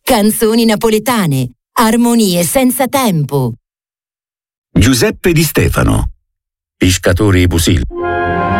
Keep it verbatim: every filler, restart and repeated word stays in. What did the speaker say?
canzoni napoletane, armonie senza tempo. Giuseppe Di Stefano, Piscatori Busil.